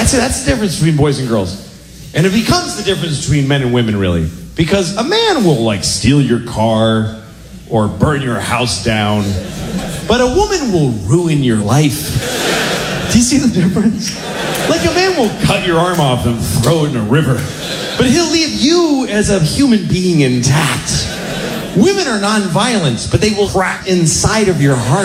That's it. That's the difference between boys and girls. And it becomes the difference between men and women, really. Because a man will, like, steal your car or burn your house down. But a woman will ruin your life. Do you see the difference? Like, a man will cut your arm off and throw it in a river. But he'll leave you as a human being intact. Women are non-violent, but they will crack inside of your heart.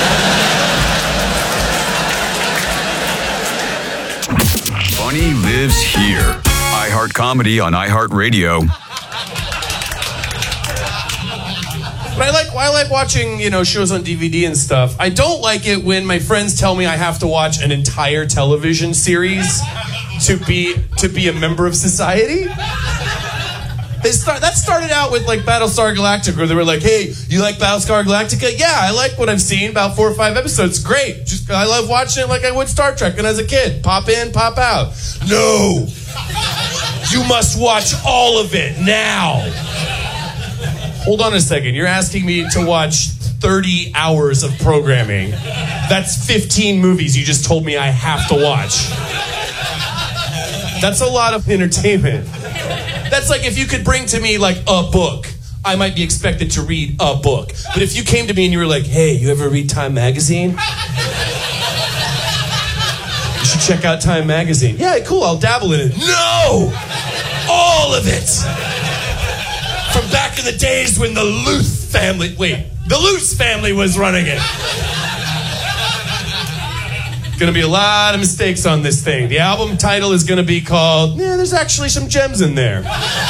Funny lives here. iHeart Comedy on iHeartRadio. But I like watching, shows on DVD and stuff. I don't like it when my friends tell me I have to watch an entire television series to be a member of society. That started out with like Battlestar Galactica, where they were like, "Hey, you like Battlestar Galactica?" "Yeah, I like what I've seen, about 4 or 5 episodes. Great. I love watching it like I would Star Trek when I was a kid. Pop in, pop out." No. You must watch all of it now. Hold on a second. You're asking me to watch 30 hours of programming. That's 15 movies you just told me I have to watch. That's a lot of entertainment. That's like if you could bring to me like a book, I might be expected to read a book. But if you came to me and you were like, "Hey, you ever read Time Magazine? You should check out Time Magazine." "Yeah, cool, I'll dabble in it." No! All of it! From back in the days when the Luce family was running it. Gonna be a lot of mistakes on this thing. The album title is gonna be called, there's actually some gems in there.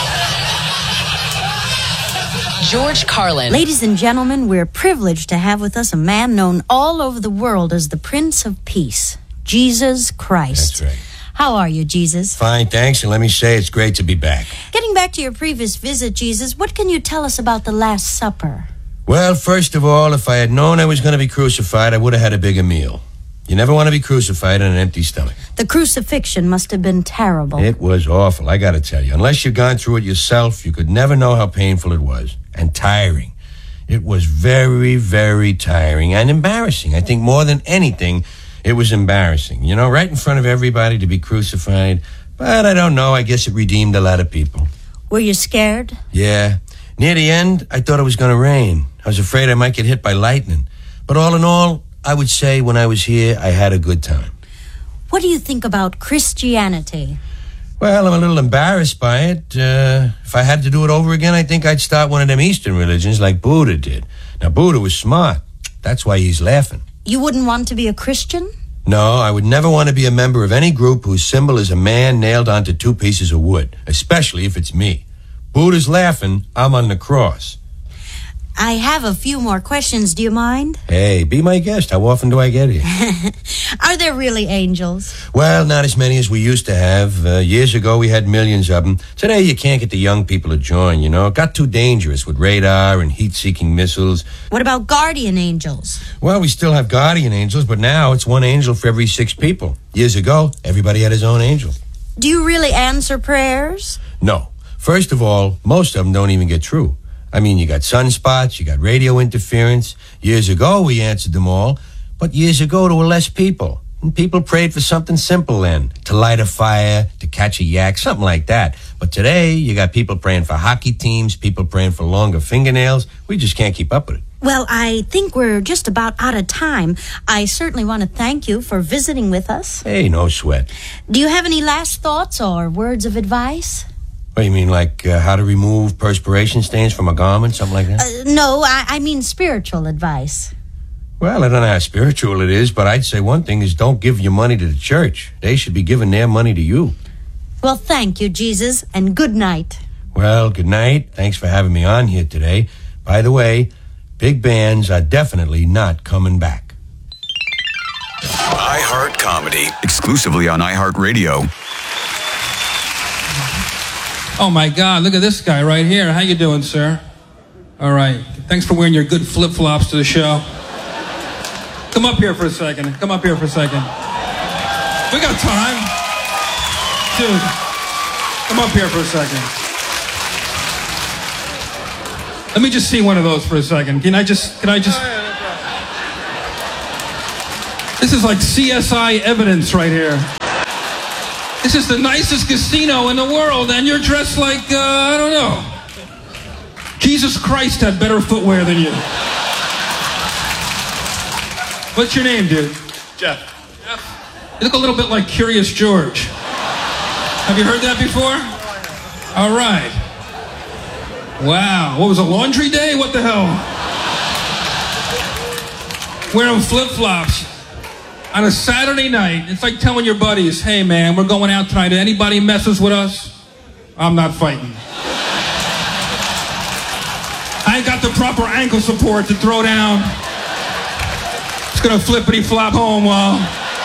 George Carlin. Ladies and gentlemen, we're privileged to have with us a man known all over the world as the Prince of Peace, Jesus Christ. That's right. How are you, Jesus? Fine, thanks, and let me say it's great to be back. Getting back to your previous visit, Jesus, what can you tell us about the Last Supper? Well, first of all, if I had known I was going to be crucified, I would have had a bigger meal. You never want to be crucified on an empty stomach. The crucifixion must have been terrible. It was awful, I got to tell you. Unless you've gone through it yourself, you could never know how painful it was. And tiring. It was very, very tiring and embarrassing. I think more than anything, it was embarrassing. Right in front of everybody to be crucified. But I don't know, I guess it redeemed a lot of people. Were you scared? Yeah. Near the end, I thought it was going to rain. I was afraid I might get hit by lightning. But all in all, I would say when I was here, I had a good time. What do you think about Christianity? Well, I'm a little embarrassed by it. If I had to do it over again, I think I'd start one of them Eastern religions like Buddha did. Now, Buddha was smart. That's why he's laughing. You wouldn't want to be a Christian? No, I would never want to be a member of any group whose symbol is a man nailed onto 2 pieces of wood, especially if it's me. Buddha's laughing, I'm on the cross. I have a few more questions. Do you mind? Hey, be my guest. How often do I get here? Are there really angels? Well, not as many as we used to have. Years ago, we had millions of them. Today, you can't get the young people to join, It got too dangerous with radar and heat-seeking missiles. What about guardian angels? Well, we still have guardian angels, but now it's 1 angel for every 6 people. Years ago, everybody had his own angel. Do you really answer prayers? No. First of all, most of them don't even get through. I mean, you got sunspots, you got radio interference. Years ago, we answered them all. But years ago, there were less people. And people prayed for something simple then. To light a fire, to catch a yak, something like that. But today, you got people praying for hockey teams, people praying for longer fingernails. We just can't keep up with it. Well, I think we're just about out of time. I certainly want to thank you for visiting with us. Hey, no sweat. Do you have any last thoughts or words of advice? What, you mean like how to remove perspiration stains from a garment, something like that? No, I mean spiritual advice. Well, I don't know how spiritual it is, but I'd say one thing is don't give your money to the church. They should be giving their money to you. Well, thank you, Jesus, and good night. Well, good night. Thanks for having me on here today. By the way, big bands are definitely not coming back. iHeart Comedy, exclusively on iHeartRadio. Oh, my God, look at this guy right here. How you doing, sir? All right. Thanks for wearing your good flip-flops to the show. Come up here for a second. We got time. Dude, come up here for a second. Let me just see one of those for a second. Can I just... This is like CSI evidence right here. This is the nicest casino in the world, and you're dressed like, I don't know. Jesus Christ had better footwear than you. What's your name, dude? Jeff. You look a little bit like Curious George. Have you heard that before? All right. Wow. What was it, laundry day? What the hell? Wearing flip-flops on a Saturday night. It's like telling your buddies, hey, man, we're going out tonight. Anybody messes with us, I'm not fighting. I ain't got the proper ankle support to throw down. It's gonna flippity-flop home while...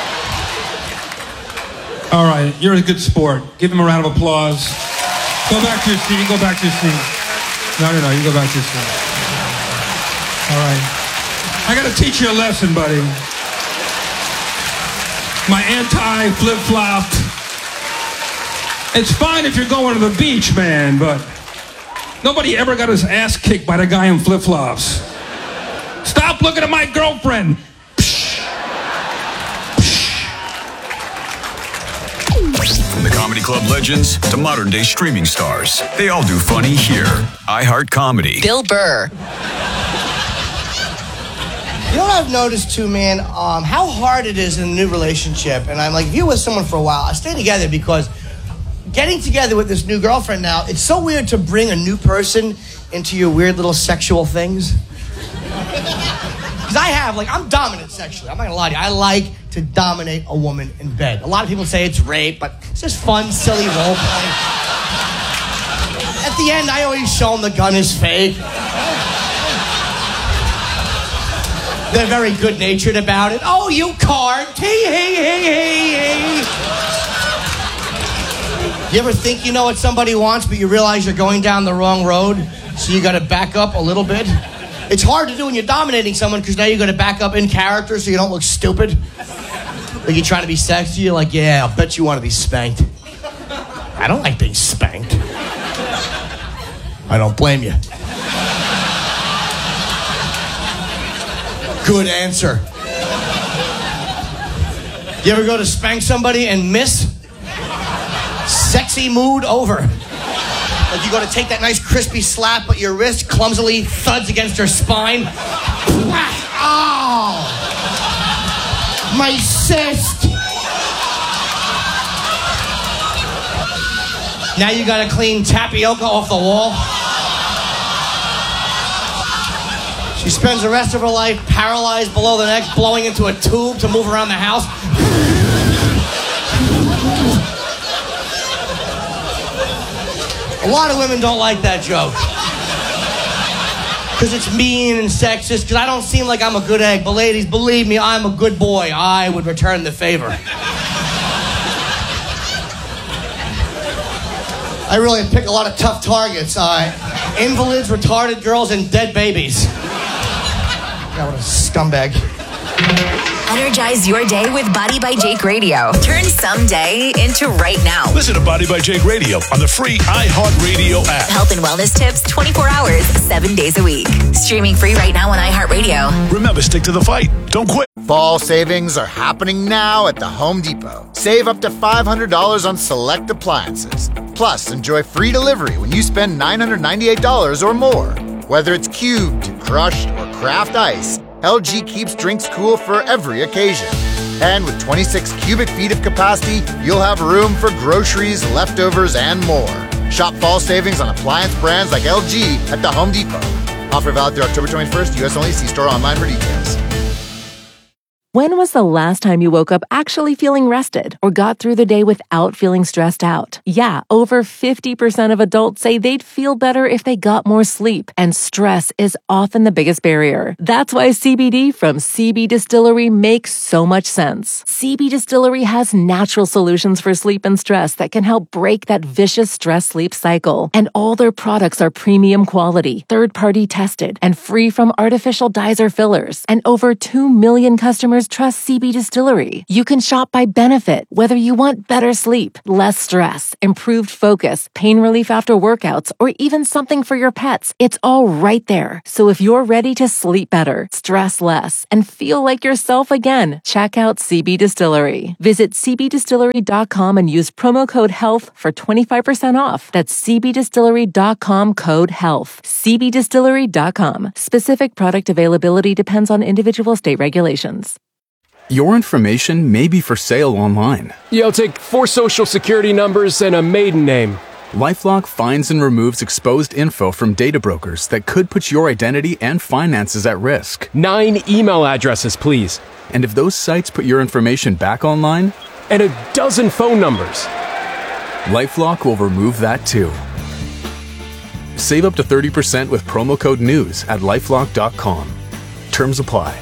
All right, you're a good sport. Give him a round of applause. Go back to your seat. You go back to your seat. No, you go back to your seat. All right. I got to teach you a lesson, buddy. My anti-flip-flop. It's fine if you're going to the beach, man, but nobody ever got his ass kicked by the guy in flip-flops. Stop looking at my girlfriend. From the Comedy Club legends to modern-day streaming stars, they all do funny here. iHeart Comedy. Bill Burr. You know what I've noticed too, man? How hard it is in a new relationship. And I'm like, if you're with someone for a while, I stay together because getting together with this new girlfriend now, it's so weird to bring a new person into your weird little sexual things. Because I'm dominant sexually. I'm not gonna lie to you. I like to dominate a woman in bed. A lot of people say it's rape, but it's just fun, silly role play. At the end, I always show them the gun is fake. They're very good-natured about it. Oh, you card. Hey. You ever think you know what somebody wants, but you realize you're going down the wrong road, so you gotta back up a little bit? It's hard to do when you're dominating someone because now you got to back up in character so you don't look stupid. Like you're trying to be sexy, you're like, yeah, I'll bet you want to be spanked. I don't like being spanked. I don't blame you. Good answer. You ever go to spank somebody and miss? Sexy mood over. Like you go to take that nice crispy slap, but your wrist clumsily thuds against her spine. Oh! My cyst! Now you gotta clean tapioca off the wall. She spends the rest of her life paralyzed below the neck, blowing into a tube to move around the house. A lot of women don't like that joke. Because it's mean and sexist, because I don't seem like I'm a good egg. But ladies, believe me, I'm a good boy. I would return the favor. I really pick a lot of tough targets. Invalids, retarded girls, and dead babies. God, what a scumbag. Energize your day with Body by Jake Radio. Turn someday into right now. Listen to Body by Jake Radio on the free iHeartRadio app. Health and wellness tips 24 hours, 7 days a week. Streaming free right now on iHeartRadio. Remember, stick to the fight. Don't quit. Fall savings are happening now at the Home Depot. Save up to $500 on select appliances. Plus, enjoy free delivery when you spend $998 or more. Whether it's cubed, crushed, or craft ice, LG keeps drinks cool for every occasion. And with 26 cubic feet of capacity, you'll have room for groceries, leftovers, and more. Shop fall savings on appliance brands like LG at the Home Depot. Offer valid through October 21st, U.S. only. See store online for details. When was the last time you woke up actually feeling rested or got through the day without feeling stressed out? Yeah, over 50% of adults say they'd feel better if they got more sleep, and stress is often the biggest barrier. That's why CBD from CB Distillery makes so much sense. CB Distillery has natural solutions for sleep and stress that can help break that vicious stress-sleep cycle. And all their products are premium quality, third-party tested, and free from artificial dyes or fillers. And over 2 million customers customers trust CB Distillery. You can shop by benefit, whether you want better sleep, less stress, improved focus, pain relief after workouts, or even something for your pets. It's all right there. So if you're ready to sleep better, stress less, and feel like yourself again, check out CB Distillery. Visit cbdistillery.com and use promo code HEALTH for 25% off. That's cbdistillery.com, code HEALTH. cbdistillery.com. Specific product availability depends on individual state regulations. Your information may be for sale online. You'll take 4 social security numbers and a maiden name. LifeLock finds and removes exposed info from data brokers that could put your identity and finances at risk. 9 email addresses, please. And if those sites put your information back online? And a dozen phone numbers. LifeLock will remove that too. Save up to 30% with promo code NEWS at LifeLock.com. Terms apply.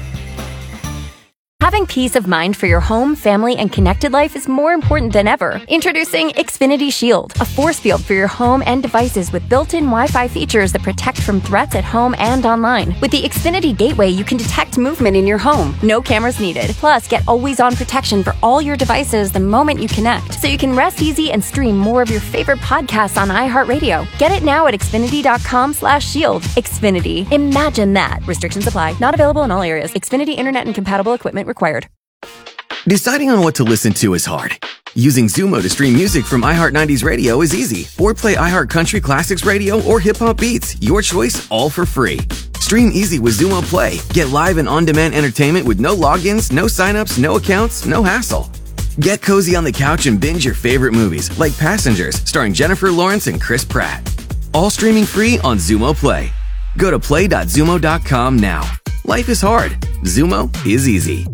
Having peace of mind for your home, family, and connected life is more important than ever. Introducing Xfinity Shield, a force field for your home and devices with built-in Wi-Fi features that protect from threats at home and online. With the Xfinity Gateway, you can detect movement in your home. No cameras needed. Plus, get always-on protection for all your devices the moment you connect, so you can rest easy and stream more of your favorite podcasts on iHeartRadio. Get it now at Xfinity.com/shield. Xfinity. Imagine that. Restrictions apply. Not available in all areas. Xfinity Internet and compatible equipment required. Deciding on what to listen to is hard. Using Zumo to stream music from iHeart 90s Radio is easy. Or play iHeart Country Classics Radio or Hip Hop Beats. Your choice, all for free. Stream easy with Zumo Play. Get live and on-demand entertainment with no logins, no signups, no accounts, no hassle. Get cozy on the couch and binge your favorite movies, like Passengers, starring Jennifer Lawrence and Chris Pratt. All streaming free on Zumo Play. Go to play.zumo.com now. Life is hard. Zumo is easy.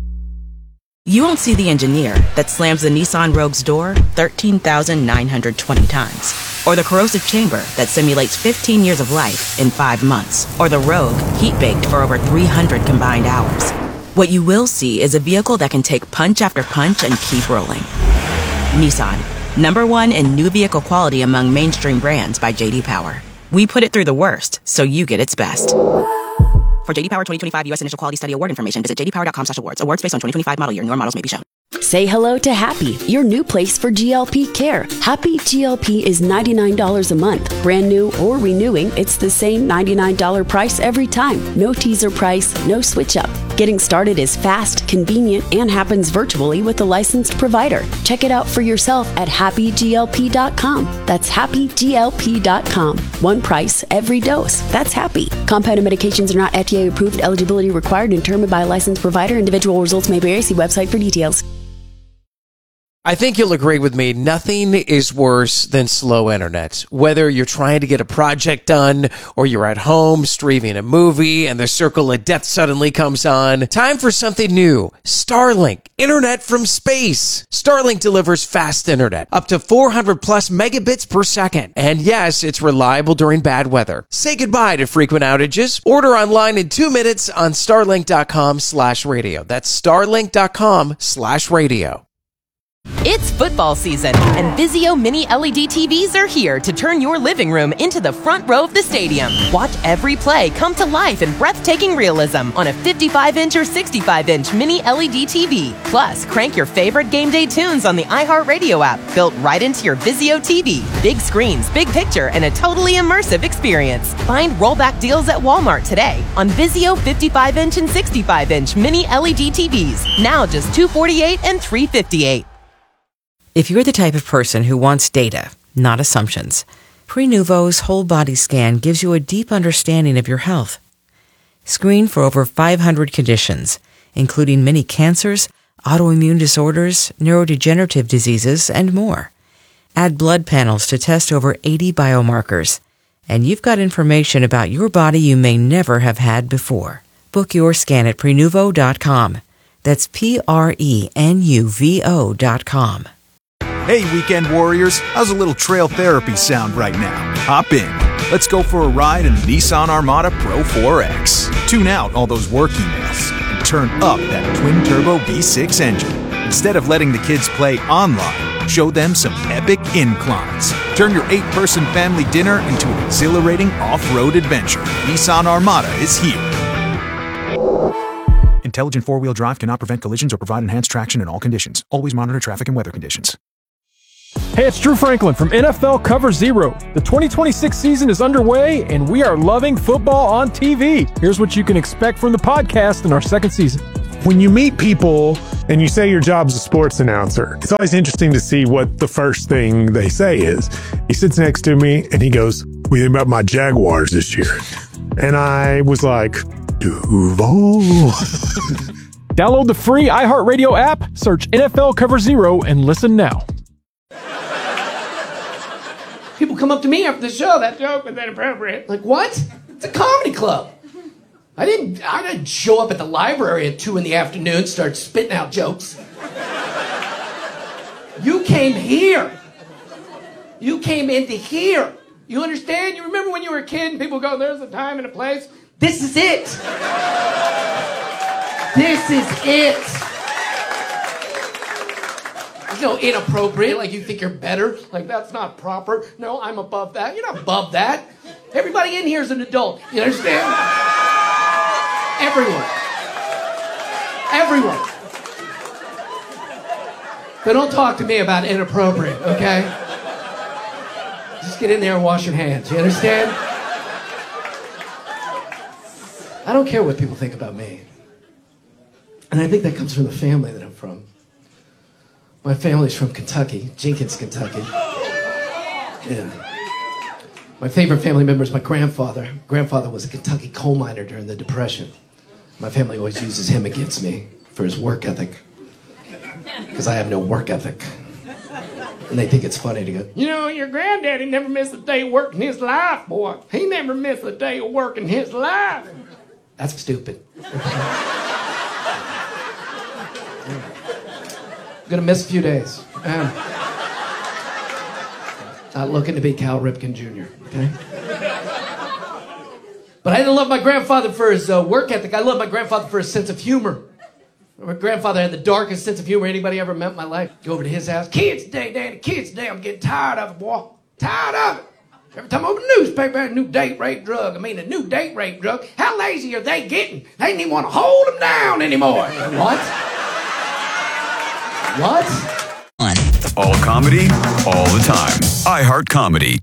You won't see the engineer that slams the Nissan Rogue's door 13,920 times. Or the corrosive chamber that simulates 15 years of life in 5 months. Or the Rogue heat-baked for over 300 combined hours. What you will see is a vehicle that can take punch after punch and keep rolling. Nissan, #1 in new vehicle quality among mainstream brands by J.D. Power. We put it through the worst, so you get its best. For J.D. Power 2025 U.S. Initial Quality Study Award information, visit jdpower.com/awards. Awards based on 2025 model year. Newer models may be shown. Say hello to Happy, your new place for GLP care. Happy GLP is $99 a month. Brand new or renewing, it's the same $99 price every time. No teaser price, no switch up. Getting started is fast, convenient, and happens virtually with a licensed provider. Check it out for yourself at happyglp.com. That's happyglp.com. One price, every dose. That's Happy. Compounded medications are not FDA approved. Eligibility required and determined by a licensed provider. Individual results may vary. See website for details. I think you'll agree with me, nothing is worse than slow internet. Whether you're trying to get a project done or you're at home streaming a movie and the circle of death suddenly comes on, time for something new. Starlink, internet from space. Starlink delivers fast internet, up to 400 plus megabits per second. And yes, it's reliable during bad weather. Say goodbye to frequent outages. Order online in 2 minutes on starlink.com/radio. That's starlink.com/radio. It's football season, and Vizio Mini LED TVs are here to turn your living room into the front row of the stadium. Watch every play come to life in breathtaking realism on a 55-inch or 65-inch Mini LED TV. Plus, crank your favorite game day tunes on the iHeartRadio app, built right into your Vizio TV. Big screens, big picture, and a totally immersive experience. Find rollback deals at Walmart today on Vizio 55-inch and 65-inch Mini LED TVs. Now just $248 and $358. If you're the type of person who wants data, not assumptions, Prenuvo's whole body scan gives you a deep understanding of your health. Screen for over 500 conditions, including many cancers, autoimmune disorders, neurodegenerative diseases, and more. Add blood panels to test over 80 biomarkers, and you've got information about your body you may never have had before. Book your scan at Prenuvo.com. That's Prenuvo.com. Hey, weekend warriors, how's a little trail therapy sound right now? Hop in. Let's go for a ride in the Nissan Armada Pro 4X. Tune out all those work emails and turn up that twin-turbo V6 engine. Instead of letting the kids play online, show them some epic inclines. Turn your 8-person family dinner into an exhilarating off-road adventure. Nissan Armada is here. In Intelligent four-wheel drive cannot prevent collisions or provide enhanced traction in all conditions. Always monitor traffic and weather conditions. Hey, it's Drew Franklin from NFL Cover Zero. The 2026 season is underway, and we are loving football on TV. Here's what you can expect from the podcast in our second season. When you meet people and you say your job's a sports announcer, it's always interesting to see what the first thing they say is. He sits next to me and he goes, "What do you think about my Jaguars this year?" And I was like, Duval. Download the free iHeartRadio app, search NFL Cover Zero, and listen now. People come up to me after the show, that joke was inappropriate. Like, what? It's a comedy club. I didn't show up at the library at 2 p.m, start spitting out jokes. You came here. You came into here. You understand? You remember when you were a kid and people go, "There's a time and a place"? This is it. This is it. There's no inappropriate, like you think you're better. Like, that's not proper. No, I'm above that. You're not above that. Everybody in here is an adult. You understand? Everyone. But don't talk to me about inappropriate, okay? Just get in there and wash your hands. You understand? I don't care what people think about me. And I think that comes from the family that I'm from. My family's from Kentucky, Jenkins, Kentucky. Yeah. My favorite family member is my grandfather. Grandfather was a Kentucky coal miner during the Depression. My family always uses him against me for his work ethic. Because I have no work ethic. And they think it's funny to go, "You know, your granddaddy never missed a day of work in his life, boy. He never missed a day of work in his life." That's stupid. I'm gonna miss a few days. Not looking to be Cal Ripken Jr., okay? But I didn't love my grandfather for his work ethic. I love my grandfather for his sense of humor. My grandfather had the darkest sense of humor anybody ever met in my life. Go over to his house. "Kids today, Daddy, kids today. I'm getting tired of it, boy. Tired of it. Every time I open the newspaper, a new date rape drug. A new date rape drug. How lazy are they getting? They didn't even want to hold them down anymore." What? What? All comedy, all the time. iHeart Comedy.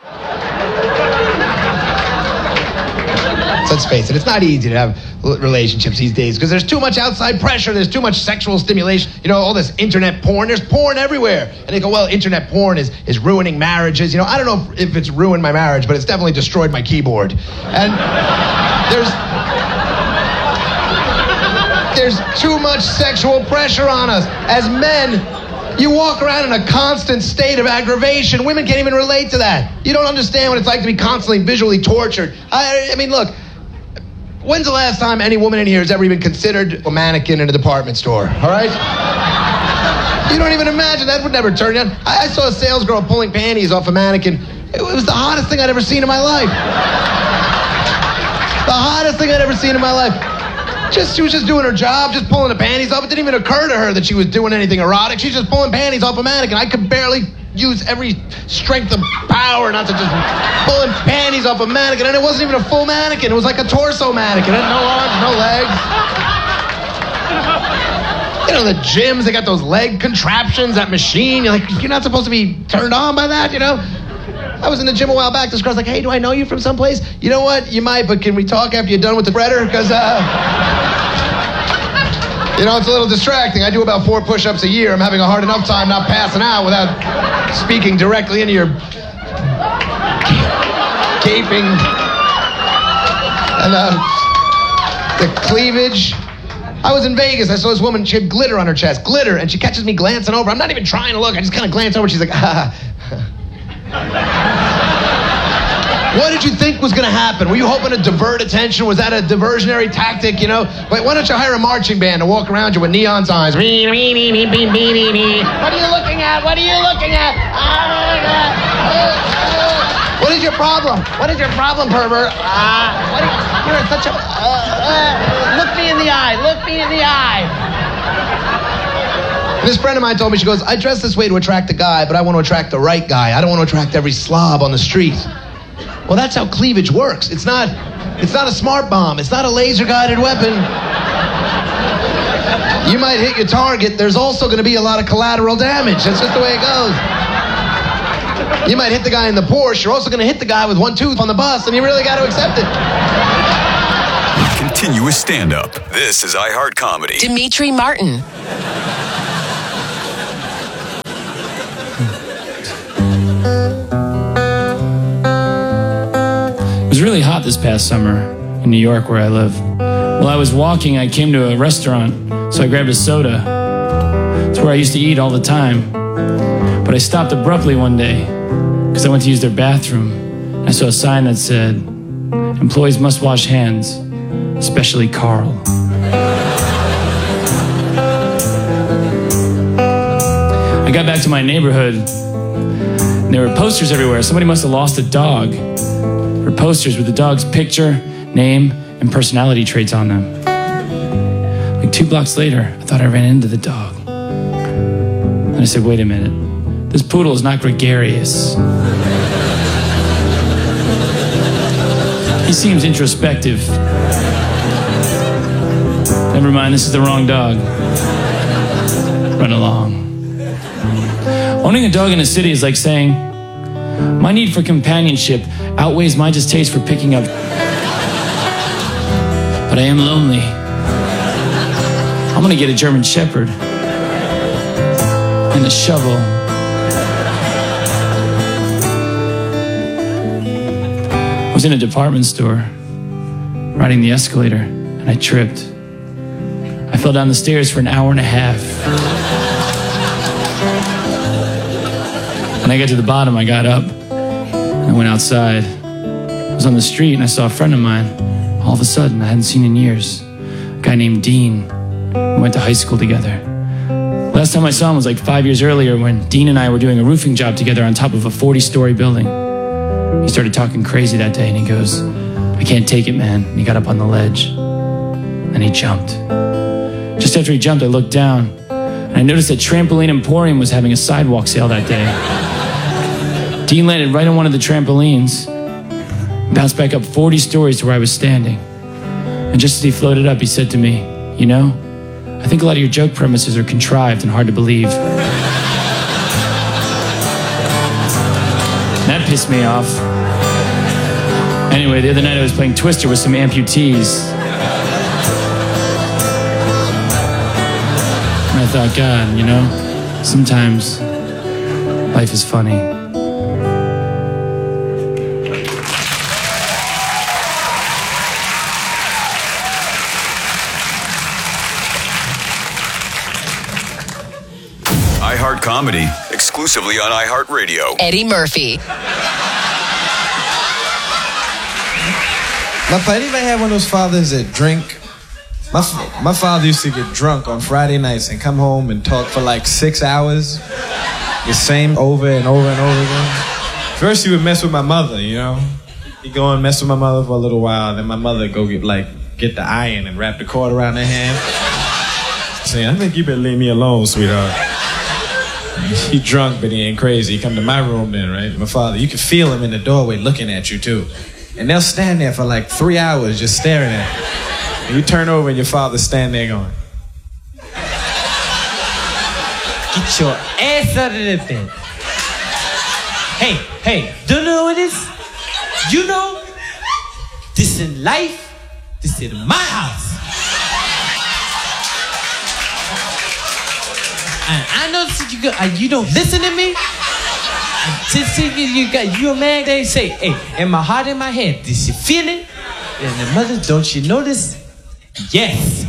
Let's face it, it's not easy to have relationships these days because there's too much outside pressure, there's too much sexual stimulation, all this internet porn, there's porn everywhere. And they go, well, internet porn is ruining marriages. I don't know if it's ruined my marriage, but it's definitely destroyed my keyboard. And there's too much sexual pressure on us. As men, you walk around in a constant state of aggravation. Women can't even relate to that. You don't understand what it's like to be constantly visually tortured. I mean, look, when's the last time any woman in here has ever even considered a mannequin in a department store, all right? You don't even imagine. That would never turn you on. I saw a sales girl pulling panties off a mannequin. It was the hottest thing I'd ever seen in my life. The hottest thing I'd ever seen in my life. She was just doing her job, just pulling the panties off. It didn't even occur to her that she was doing anything erotic. She's just pulling panties off a mannequin. I could barely use every strength of power not to just pulling panties off a mannequin. And it wasn't even a full mannequin. It was like a torso mannequin. It had no arms, no legs. The gyms, they got those leg contraptions, that machine. You're not supposed to be turned on by that, I was in the gym a while back. This girl's like, "Hey, do I know you from someplace?" "You know what? You might, but can we talk after you're done with the spreader? Because, it's a little distracting. I do about 4 push-ups a year. I'm having a hard enough time not passing out without speaking directly into your gaping and the cleavage." I was in Vegas. I saw this woman. She had glitter on her chest. Glitter. And she catches me glancing over. I'm not even trying to look. I just kind of glance over. She's like, What did you think was going to happen? Were you hoping to divert attention? Was that a diversionary tactic, Wait, why don't you hire a marching band to walk around you with neon signs? What are you looking at? What are you looking at? What is your problem? What is your problem, pervert? You're such a... look me in the eye. Look me in the eye. And this friend of mine told me, she goes, "I dress this way to attract a guy, but I want to attract the right guy. I don't want to attract every slob on the street." Well, that's how cleavage works. It's not a smart bomb. It's not a laser-guided weapon. You might hit your target. There's also going to be a lot of collateral damage. That's just the way it goes. You might hit the guy in the Porsche. You're also going to hit the guy with one tooth on the bus, and you really got to accept it. Continuous stand-up. This is iHeart Comedy. Dimitri Martin. It was really hot this past summer in New York where I live. While I was walking, I came to a restaurant, so I grabbed a soda. It's where I used to eat all the time. But I stopped abruptly one day because I went to use their bathroom. I saw a sign that said, "Employees must wash hands, especially Carl." I got back to my neighborhood, and there were posters everywhere. Somebody must have lost a dog. There were posters with the dog's picture, name, and personality traits on them. Like 2 blocks later, I thought I ran into the dog. And I said, wait a minute. This poodle is not gregarious. He seems introspective. Never mind, this is the wrong dog. Run along. Owning a dog in a city is like saying, my need for companionship outweighs my distaste for picking up. But I am lonely. I'm gonna get a German Shepherd and a shovel. I was in a department store, riding the escalator, and I tripped. I fell down the stairs for an hour and a half. When I got to the bottom, I got up and I went outside. I was on the street and I saw a friend of mine. All of a sudden, I hadn't seen in years. A guy named Dean. We went to high school together. Last time I saw him was like 5 years earlier when Dean and I were doing a roofing job together on top of a 40-story building. He started talking crazy that day and he goes, I can't take it, man. And he got up on the ledge and he jumped. Just after he jumped, I looked down and I noticed that Trampoline Emporium was having a sidewalk sale that day. Dean landed right on one of the trampolines, bounced back up 40 stories to where I was standing. And just as he floated up, he said to me, you know, I think a lot of your joke premises are contrived and hard to believe. That pissed me off. Anyway, the other night I was playing Twister with some amputees. And I thought, God, you know, sometimes life is funny. iHeart Comedy, exclusively on iHeartRadio. Eddie Murphy. Anybody have one of those fathers that drink? My father used to get drunk on Friday nights and come home and talk for like 6 hours. The same over and over and over again. First he would mess with my mother, you know. He'd go and mess with my mother for a little while, then my mother would go get the iron and wrap the cord around her hand. Saying, I think you better leave me alone, sweetheart. He drunk, but he ain't crazy. He come to my room then, right? My father, you can feel him in the doorway looking at you too. And they'll stand there for like 3 hours just staring at you. And you turn over and your father's standing there going, get your ass out of the bed. Hey, do you know what it is? You know, this in life, this is my house. And I know you don't listen to me. You a man, they say, hey, in my heart, in my head, this you feel it? And the mother, don't you notice? Yes.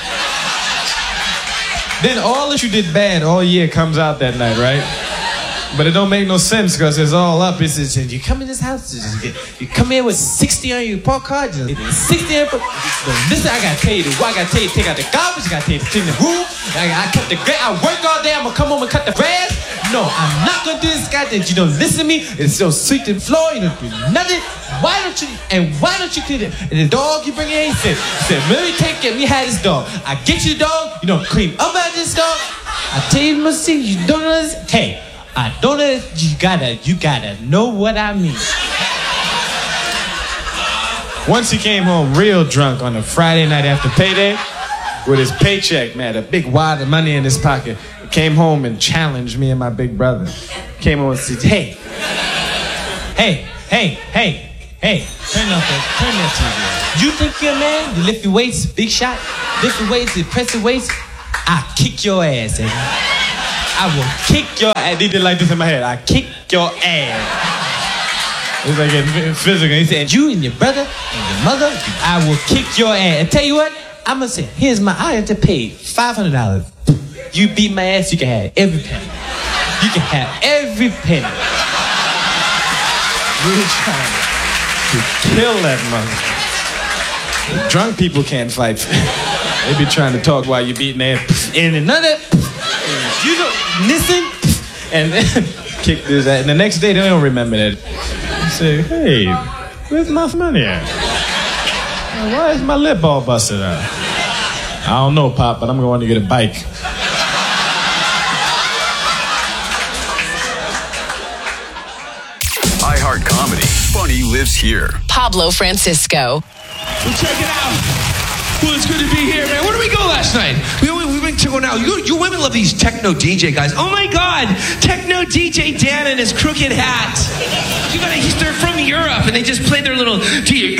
Then all that you did bad all year comes out that night, right? But it don't make no sense because it's all up. It's you come in this house, you come in with 60 on your park card, 60 on your listen, I gotta tell you take out the garbage, I gotta tell you to clean the room, I cut the grass, I work all day, I'm gonna come home and cut the grass. No, I'm not gonna do this, guy that you don't listen to me, it's so sweet to the floor, you don't do nothing. Why don't you clean it? And the dog you bring in, he said, let me have this dog. I get you the dog, you don't clean up after this dog. I tell you, Mr. you don't know this. Hey, I don't know. You gotta know what I mean. Once he came home real drunk on a Friday night after payday, with his paycheck, man, a big wad of money in his pocket. He came home and challenged me and my big brother. Came home and said, hey, turn that TV. You think you're a man? You lift your weights, big shot. Lift your weights, you press your weights. I kick your ass, Eddie. I will kick your ass. He did like this in my head. I kick your ass. It's like getting physical. He said, you and your brother and your mother, I will kick your ass. And tell you what, I'm going to say, I have to pay $500. You beat my ass, you can have every penny. You can have every penny. We're trying to kill that mother. Drunk people can't fight. They be trying to talk while you're beating their ass. And another, you don't listen, and then kick this ass. And the next day, they don't remember that. You say, hey, where's my money at? Why is my lip all busted out? I don't know, Pop, but I'm going to get a bike. iHeart Comedy. Funny lives here. Pablo Francisco. Well, check it out. Well, it's good to be here, man. Where did we go last night? We've been to go now. You women love these techno DJ guys. Oh my God, techno DJ Dan and his crooked hat. They're from Europe and they just play their little DJ.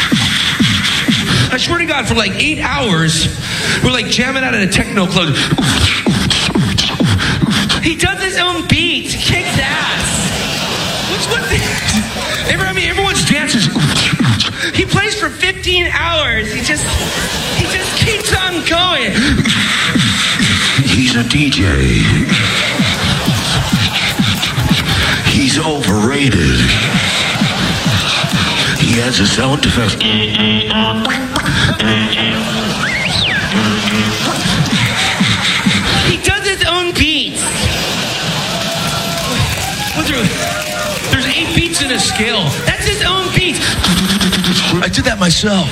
I swear to God, for like 8 hours, we're like jamming out at a techno club. He does his own beats. Kicks ass. Everyone's dancing. He plays for 15 hours. He just keeps on going. He's a DJ. He's overrated. He has a sound effect. He does his own beats. There's 8 beats in a scale. That's his own beats. I did that myself.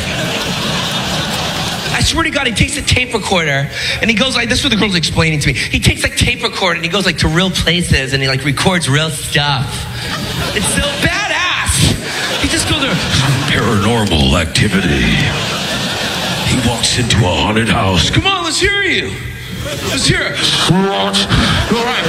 I swear to God, he takes a tape recorder and he goes like, this is what the girl's explaining to me. He takes like tape recorder and he goes like to real places and he like records real stuff. It's so badass. He just goes there. Paranormal activity. He walks into a haunted house. Come on, let's hear you. Let's hear it. All right.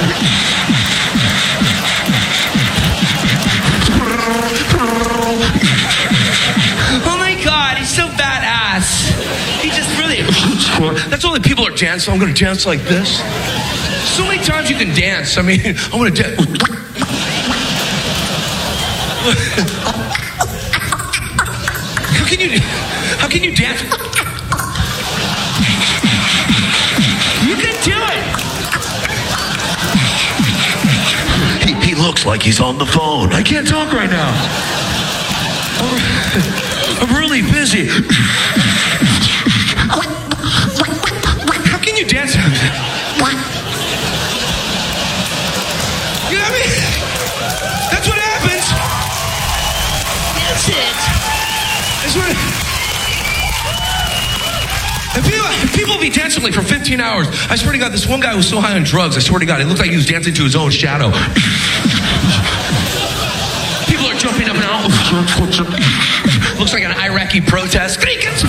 Oh my God, he's so badass. He just really... That's all the people are dancing. I'm going to dance like this. So many times you can dance. I mean, I'm going to dance. How can you dance? You can do it. He looks like he's on the phone. I can't talk right now. I'm really busy. How can you dance? You know what I mean? That's what happens. That's it. That's what. And people be dancing like for 15 hours. I swear to God, this one guy was so high on drugs. I swear to God, it looked like he was dancing to his own shadow. People are jumping up and out. Looks like an Iraqi protest.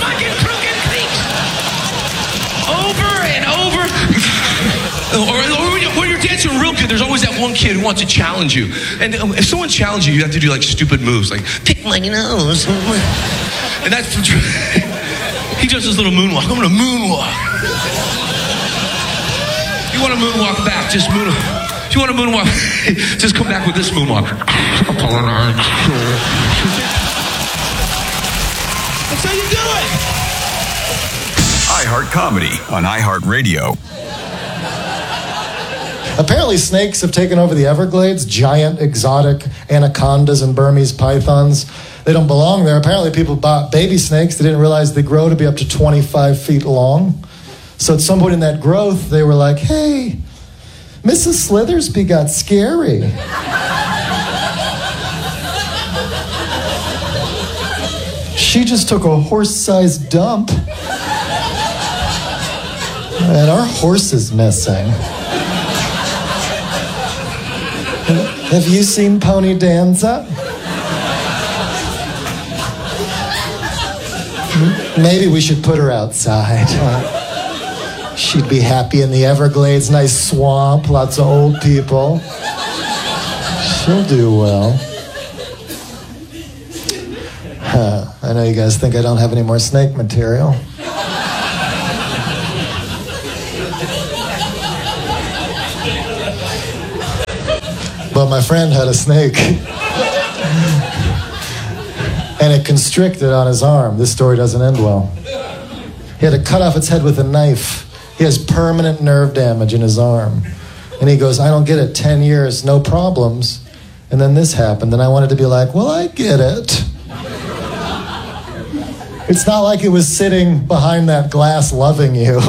Over and over. Or when you're dancing real good, there's always that one kid who wants to challenge you. And if someone challenges you, you have to do like stupid moves, like pick my nose. And that's he does this little moonwalk. I'm gonna moonwalk. You want to moonwalk back? Just moonwalk. If you want to moonwalk, just come back with this moonwalk. That's how you do it. iHeart Comedy on iHeart Radio. Apparently snakes have taken over the Everglades, giant exotic anacondas and Burmese pythons. They don't belong there. Apparently people bought baby snakes. They didn't realize they grow to be up to 25 feet long. So at some point in that growth, they were like, hey, Mrs. Slithersby got scary. She just took a horse-sized dump. And our horse is missing. Have you seen Pony Danza? Maybe we should put her outside. She'd be happy in the Everglades, nice swamp, lots of old people. She'll do well. I know you guys think I don't have any more snake material. But my friend had a snake. And it constricted on his arm. This story doesn't end well. He had to cut off its head with a knife. He has permanent nerve damage in his arm. And he goes, I don't get it, 10 years, no problems. And then this happened, and I wanted to be like, well, I get it. It's not like it was sitting behind that glass loving you.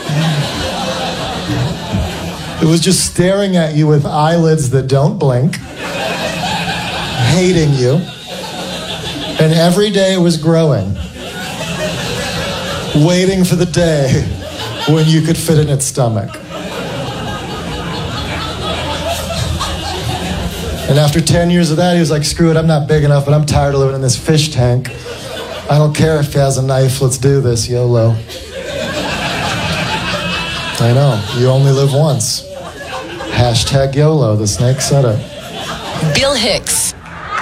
It was just staring at you with eyelids that don't blink, hating you. And every day it was growing, waiting for the day when you could fit in its stomach. And after 10 years of that, he was like, screw it, I'm not big enough, but I'm tired of living in this fish tank. I don't care if he has a knife, let's do this, YOLO. I know, you only live once. Hashtag YOLO, the snake said it. Bill Hicks.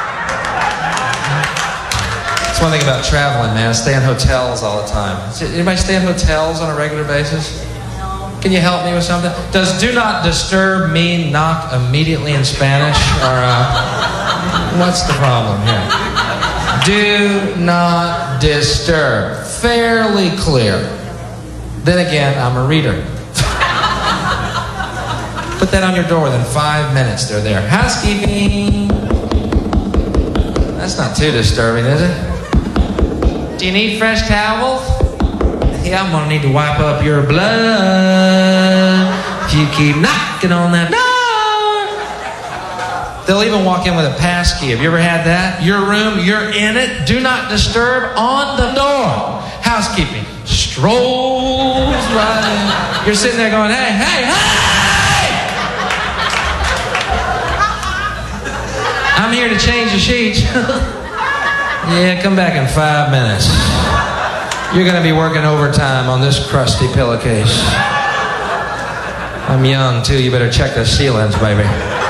That's one thing about traveling, man. I stay in hotels all the time. Anybody stay in hotels on a regular basis? Can you help me with something? Does do not disturb mean knock immediately in Spanish? Or what's the problem here? Do not disturb. Fairly clear. Then again, I'm a reader. Put that on your door, within 5 minutes they're there. Housekeeping. That's not too disturbing, is it? Do you need fresh towels? Yeah, I'm gonna need to wipe up your blood if you keep knocking on that door. They'll even walk in with a pass key. Have you ever had that? Your room, you're in it. Do not disturb on the door. Housekeeping strolls right in. You're sitting there going, hey, hey, hey! I'm here to change the sheets. Yeah, come back in 5 minutes. You're going to be working overtime on this crusty pillowcase. I'm young, too. You better check the ceilings, baby.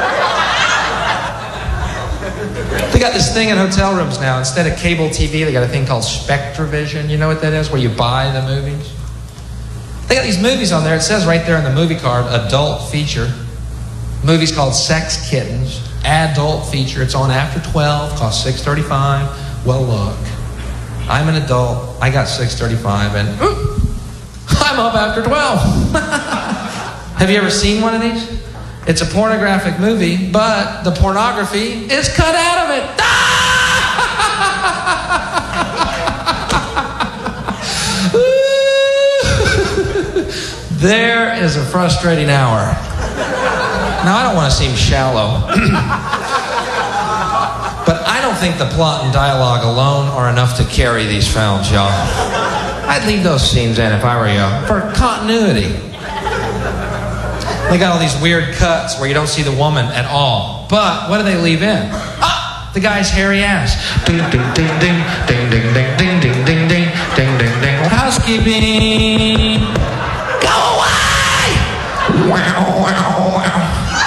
They got this thing in hotel rooms now. Instead of cable TV, they got a thing called SpectraVision. You know what that is? Where you buy the movies. They got these movies on there. It says right there in the movie card, adult feature. Movie's called Sex Kittens. Adult feature. It's on after 12. Costs $6.35. Well, look. I'm an adult. I got $6.35, and I'm up after 12. Have you ever seen one of these? It's a pornographic movie, but the pornography is cut out of it. There is a frustrating hour. Now, I don't want to seem shallow. But I don't think the plot and dialogue alone are enough to carry these films, y'all. I'd leave those scenes in if I were you, for continuity. They got all these weird cuts where you don't see the woman at all. But what do they leave in? Ah, the guy's hairy ass. Ding, ding, ding, ding, ding, ding, ding, ding, ding, ding, ding, ding, ding, ding. Housekeeping. Go away! Wow, wow, wow.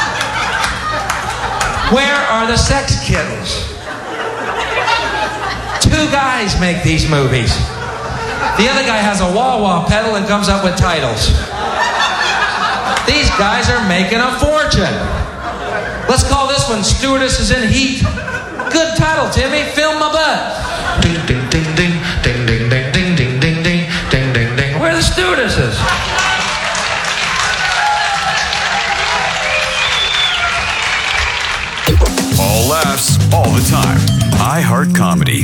Where are the sex kittens? 2 guys make these movies. The other guy has a wah-wah pedal and comes up with titles. These guys are making a fortune. Let's call this one Stewardess is in Heat. Good title, Timmy. Film my butt. Ding, ding, ding, ding, ding, ding, ding, ding, ding, ding, ding, ding, ding, ding. Where are the stewardesses? All laughs, all the time. iHeart Comedy.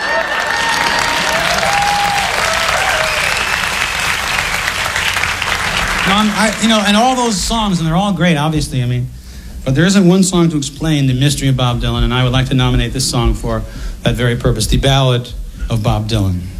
And all those songs, and they're all great, obviously, but there isn't one song to explain the mystery of Bob Dylan, and I would like to nominate this song for that very purpose, The Ballad of Bob Dylan.